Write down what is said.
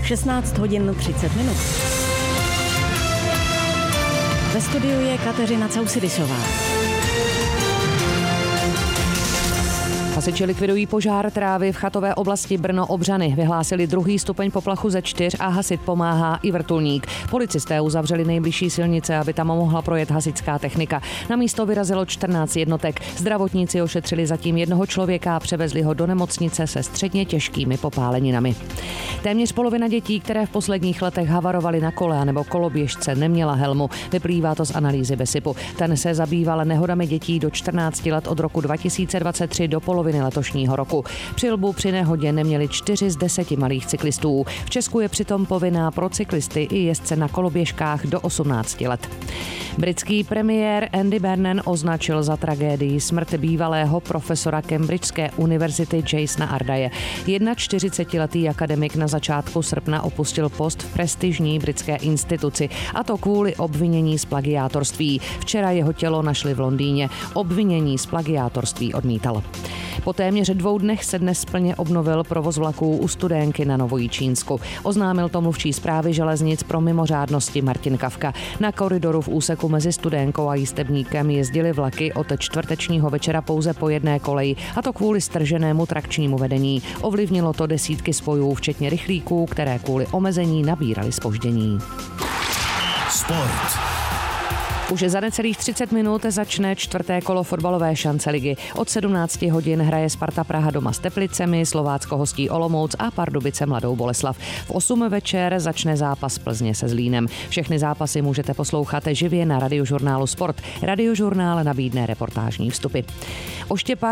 16 hodin 30 minut. Ve studiu je Kateřina Causidisová. Hasiči likvidují požár trávy v chatové oblasti Brno-Obřany. Vyhlásili 2. stupeň poplachu ze 4 a hasit pomáhá i vrtulník. Policisté uzavřeli nejbližší silnice, aby tam mohla projet hasičská technika. Na místo vyrazilo 14 jednotek. Zdravotníci ošetřili zatím jednoho člověka a převezli ho do nemocnice se středně těžkými popáleninami. Téměř polovina dětí, které v posledních letech havarovaly na kole nebo koloběžce, neměla helmu. Vyplývá to z analýzy BESIPu. Ten se zabýval nehodami dětí do 14 let od roku 2023 do poloviny letošního roku. Přilbu při nehodě neměli 4 z 10 malých cyklistů. V Česku je přitom povinná pro cyklisty i jezdce na koloběžkách do 18 let. Britský premiér Andy Burnham označil za tragédii smrt bývalého profesora Cambridgeské univerzity Jasona Ardaye. 41letý akademik na začátku srpna opustil post v prestižní britské instituci, a to kvůli obvinění z plagiátorství. Včera jeho tělo našli v Londýně. Obvinění z plagiátorství odmítal. Po téměř 2 dnech se dnes plně obnovil provoz vlaků u Studénky na Novojičínsku. Oznámil to mluvčí Správy železnic pro mimořádnosti Martin Kafka. Na koridoru v úseku mezi Studénkou a Jistebníkem jezdily vlaky od čtvrtečního večera pouze po jedné koleji, a to kvůli strženému trakčnímu vedení. Ovlivnilo to desítky spojů, včetně rychlíků, které kvůli omezení nabíraly zpoždění. Sport. Už za necelých 30 minut začne 4. kolo fotbalové šance ligy. Od 17 hodin hraje Sparta Praha doma s Teplicemi, Slovácko hostí Olomouc a Pardubice Mladou Boleslav. V 8 večer začne zápas Plzně se Zlínem. Všechny zápasy můžete poslouchat živě na Radiožurnálu Sport. Radiožurnál nabídne reportážní vstupy.